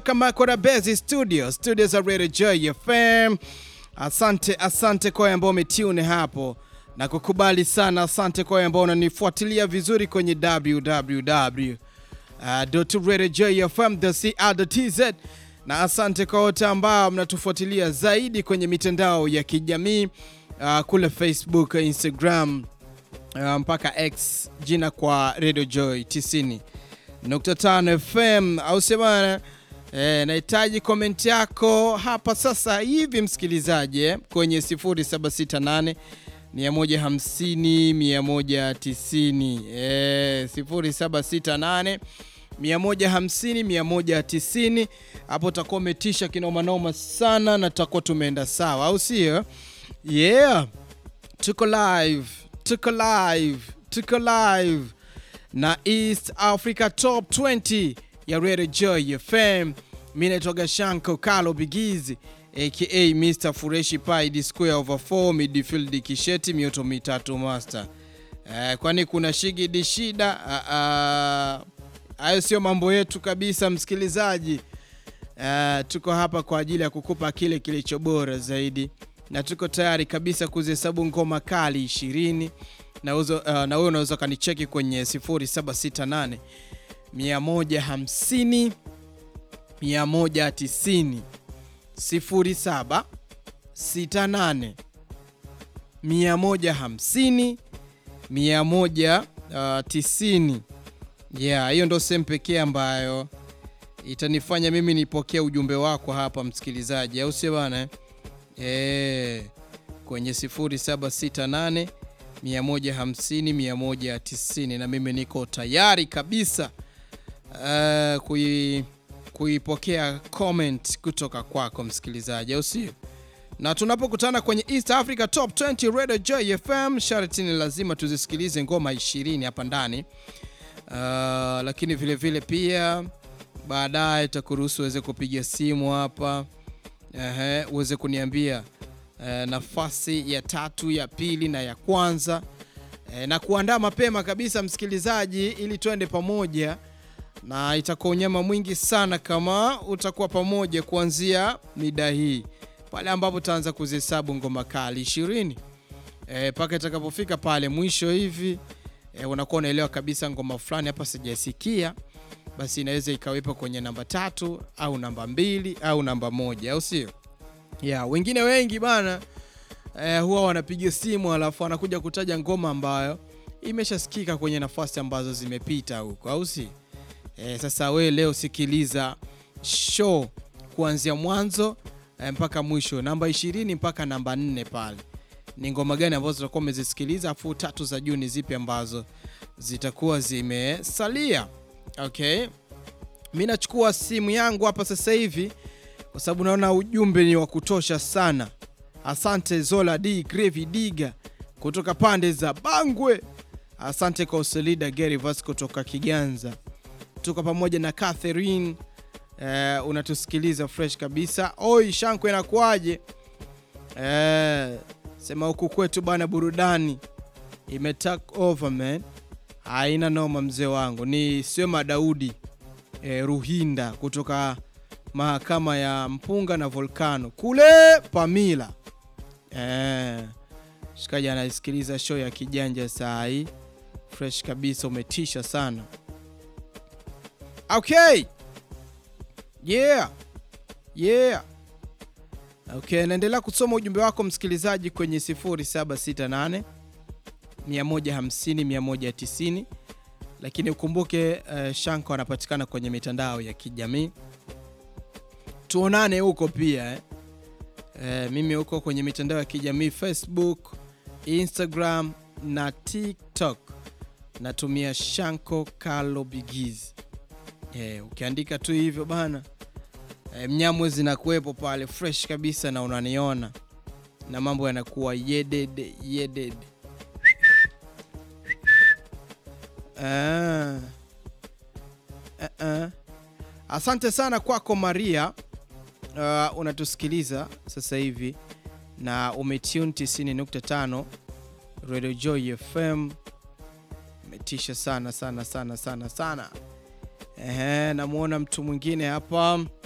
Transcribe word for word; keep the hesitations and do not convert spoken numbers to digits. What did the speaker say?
kutoka Makora Bezi Studio, studio za Radio Joy F M. Asante, asante kwa ambao umetune hapo na kukubali sana. Asante kwa ambao unanifuatilia vizuri kwenye w w w dot radio joy f m dot c r dot t z, na asante kwa wote ambao mnatufuatilia zaidi kwenye mitandao ya kijamii uh, kule Facebook, Instagram, uh, mpaka X, jina kwa Radio Joy tisini nukta tano F M. Au semana eh, nahitaji comment yako hapa sasa hivi msikilizaji kwenye sifuri saba sita nane mia moja hamsini mia moja tisini, eh sifuri saba sita nane mia moja hamsini mia moja tisini. Hapo utakuwa umetisha kinoma noma sana na tutakuwa tumeenda sawa, au sio? Yeah, tuko live, tuko live, tuko live na East Africa Top twenty ya Radio Joy F M. Mimi naitwa Shanko Kalo Bigizi aka Mister Fureshi Pai D square over four midfield kisheti mioto mitatu master. Eh, kwani kuna shigi di shida? Hayo sio mambo yetu kabisa msikilizaji. Uh, tuko hapa kwa ajili ya kukupa kile kilicho bora zaidi, na tuko tayari kabisa kuzihesabu ngoma kali ishirini. Na uzo, uh, na wewe unaweza kanicheki kwenye sifuri saba sita nane mia moja hamsini mia moja tisini, sifuri saba sita nane mia moja hamsini mia moja tisini. Yeah, hiyo ndo sehemu pekee ambayo itanifanya mimi nipokee ujumbe wako hapa msikilizaji, au sio bana? Eh, kwenye sifuri saba sita nane mia moja hamsini mia moja tisini, na mimi niko tayari kabisa uh, kui kuipokea comment kutoka kwako msikilizaji, au sio? Na tunapokutana kwenye East Africa Top twenty Radio Joy F M, sharti ni lazima tuzisikilize ngoma ishirini hapa ndani. Uh, lakini vile vile pia baadaye takuruhusu uweze kupiga simu hapa, ehe, uweze kuniambia uh, nafasi ya tatu, ya pili na ya kwanza, uh, na kuandaa mapema kabisa msikilizaji ili tuende pamoja, na itakuwa unyama mwingi sana kama utakuwa pamoja kuanzia mida hii pale ambapo taanza kuzihesabu ngoma kali ishirini eh, paka itakapofika pale mwisho hivi. E, unakuwa unaelewa kabisa ngoma fulani hapa sijasikia, basi inaweza ikawepo kwenye namba tatu au namba mbili au namba moja, au sio? Yeah, wengine wengi bana e, huwa wanapiga simu alafu wanakuja kutaja ngoma ambayo imeshasikika kwenye nafasi ambazo zimepita huko, au si? E, sasa we leo sikiliza show kuanzia mwanzo e, mpaka mwisho, namba ishirini mpaka namba nne pale. Ni ngoma gani ambazo tutakuwa umezisikiliza, afu tatu za juu ni zipi ambazo zitakuwa zimesalia? Okay, mimi nachukua simu yangu hapa sasa hivi kwa sababu naona ujumbe ni wa kutosha sana. Asante Zola D Gravy Diga kutoka pande za Bangwe. Asante kwa Uselida Gary Vasco kutoka Kiganza. Tuko pamoja na Catherine, eh, unatusikiliza fresh kabisa. Oi Shanko, inakuaje? Eh, sema huku kwetu bana burudani ime take over man. Haina noma mzee wangu. Ni Sema Daudi eh, Ruhinda kutoka mahakama ya Mpunga na Volcano kule Pamila. Eh, shikaji anasikiliza show ya kijanja saa hii fresh kabisa, umetisha sana. Okay, yeah yeah okay, naendelea kusoma ujumbe wako msikilizaji kwenye sifuri saba sita nane mia moja hamsini mia moja tisini. Lakini ukumbuke uh, Shanko anapatikana kwenye mitandao ya kijamii, tuonane huko pia eh. Uh, mimi huko kwenye mitandao ya kijamii Facebook, Instagram na TikTok natumia Shanko Kalo Bigizi. Eh, ukiandika tu hivyo bana, e, mnyamwe zinakuepo pale fresh kabisa na unaniona na mambo yanakuwa yeded yeded. Ah. Uh, uh. Asante sana kwako Maria, uh, unatusikiliza sasa hivi na umetune tisini nukta tano Radio Joy F M. Umetisha sana sana sana sana sana. Ehe, namuona mtu mwingine hapa.